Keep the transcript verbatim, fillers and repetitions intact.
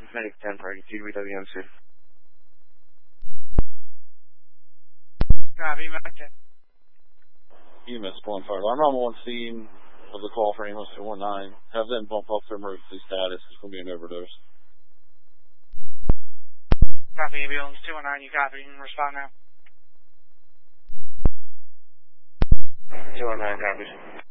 Medic ten party, T W W M C. Copy, Medic ten. E M S one fire. I'm on one scene of the call for ambulance two one nine. Have them bump up to emergency status. It's going to be an overdose. Copy, ambulance two one nine, you copy. You can respond now. two one nine copies.